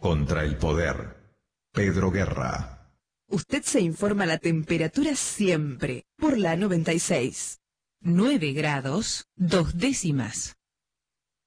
contra el poder. Pedro Guerra. Usted se informa la temperatura siempre por la 96. 9 grados, 2 décimas.